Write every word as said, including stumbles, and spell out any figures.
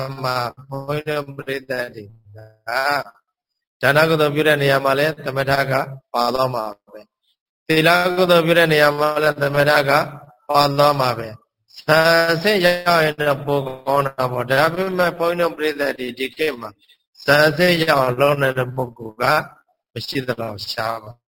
မှာဘုန်းကြီးတို့ပြိတ္တတွေကဒါနကုသိုလ်ပြုတဲ့နေရာမှာလည်းသမထကပါသွားမှာပဲသီလကုသိုလ်ပြုတဲ့နေရာမှာလည်းသမထကပါသွားမှာပဲဆံစစ်ရောက်ရင်တော့ပိုကောင်းတာပေါ့ဒါပေမဲ့ဘုန်းကြီးတို့ပြိတ္တတွေဒီခေတ်မှာဆံစစ်ရောက်လုံးနေတဲ့ပုဂ္ဂိုလ်ကမရှိသလောက်ရှားပါ